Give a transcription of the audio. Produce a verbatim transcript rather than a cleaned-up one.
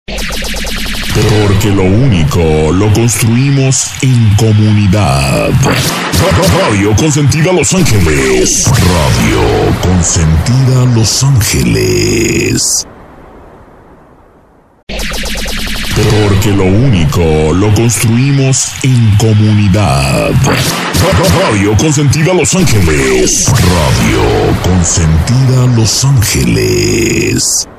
Porque lo único lo construimos en comunidad. Radio Consentida Los Ángeles. Radio Consentida Los Ángeles. Porque lo único lo construimos en comunidad. Radio Consentida Los Ángeles. Radio Consentida Los Ángeles.